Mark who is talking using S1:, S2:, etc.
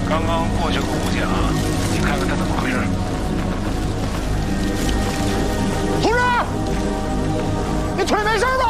S1: 刚刚过去个武警，你看看他怎么回事。
S2: 同志，你腿没事吧？